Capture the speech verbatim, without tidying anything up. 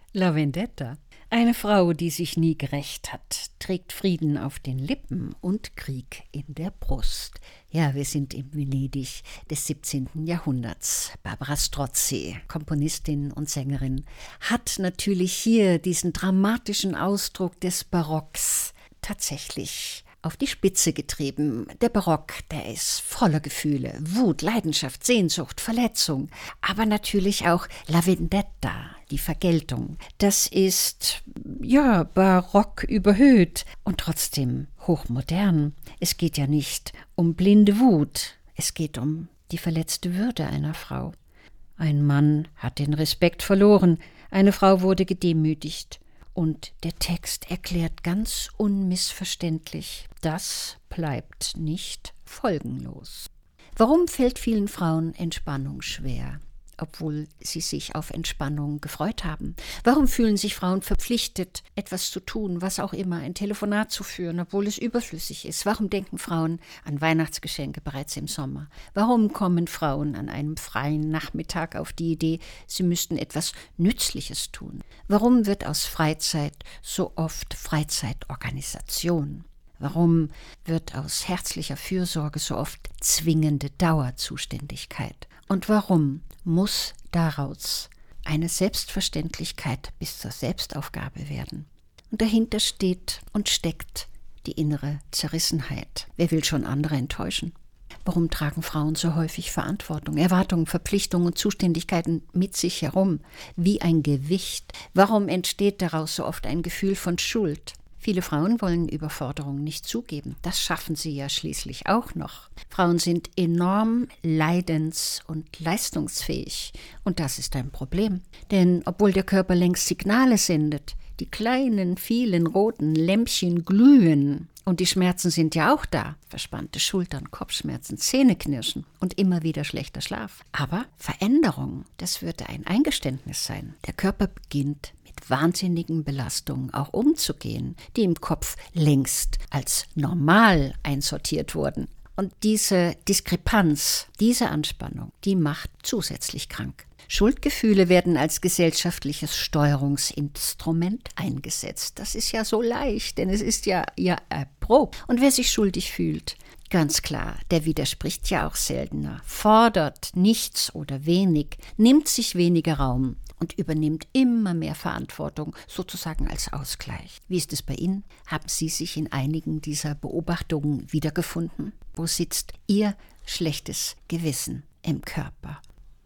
La Vendetta. Eine Frau, die sich nie gerächt hat, trägt Frieden auf den Lippen und Krieg in der Brust. Ja, wir sind im Venedig des siebzehnten Jahrhunderts. Barbara Strozzi, Komponistin und Sängerin, hat natürlich hier diesen dramatischen Ausdruck des Barocks tatsächlich auf die Spitze getrieben. Der Barock, der ist voller Gefühle, Wut, Leidenschaft, Sehnsucht, Verletzung, aber natürlich auch La Vendetta, die Vergeltung. Das ist, ja, barock überhöht und trotzdem hochmodern. Es geht ja nicht um blinde Wut, es geht um die verletzte Würde einer Frau. Ein Mann hat den Respekt verloren, eine Frau wurde gedemütigt. Und der Text erklärt ganz unmissverständlich, das bleibt nicht folgenlos. Warum fällt vielen Frauen Entspannung schwer, obwohl sie sich auf Entspannung gefreut haben? Warum fühlen sich Frauen verpflichtet, etwas zu tun, was auch immer, ein Telefonat zu führen, obwohl es überflüssig ist? Warum denken Frauen an Weihnachtsgeschenke bereits im Sommer? Warum kommen Frauen an einem freien Nachmittag auf die Idee, sie müssten etwas Nützliches tun? Warum wird aus Freizeit so oft Freizeitorganisation? Warum wird aus herzlicher Fürsorge so oft zwingende Dauerzuständigkeit? Und warum muss daraus eine Selbstverständlichkeit bis zur Selbstaufgabe werden? Und dahinter steht und steckt die innere Zerrissenheit. Wer will schon andere enttäuschen? Warum tragen Frauen so häufig Verantwortung, Erwartungen, Verpflichtungen und Zuständigkeiten mit sich herum wie ein Gewicht? Warum entsteht daraus so oft ein Gefühl von Schuld? Viele Frauen wollen Überforderungen nicht zugeben. Das schaffen sie ja schließlich auch noch. Frauen sind enorm leidens- und leistungsfähig. Und das ist ein Problem. Denn obwohl der Körper längst Signale sendet, die kleinen, vielen roten Lämpchen glühen. Und die Schmerzen sind ja auch da. Verspannte Schultern, Kopfschmerzen, Zähneknirschen und immer wieder schlechter Schlaf. Aber Veränderung, das würde ein Eingeständnis sein. Der Körper beginnt mit wahnsinnigen Belastungen auch umzugehen, die im Kopf längst als normal einsortiert wurden. Und diese Diskrepanz, diese Anspannung, die macht zusätzlich krank. Schuldgefühle werden als gesellschaftliches Steuerungsinstrument eingesetzt. Das ist ja so leicht, denn es ist ja, ja erprobt. Und wer sich schuldig fühlt, ganz klar, der widerspricht ja auch seltener, fordert nichts oder wenig, nimmt sich weniger Raum und übernimmt immer mehr Verantwortung, sozusagen als Ausgleich. Wie ist es bei Ihnen? Haben Sie sich in einigen dieser Beobachtungen wiedergefunden? Wo sitzt Ihr schlechtes Gewissen im Körper?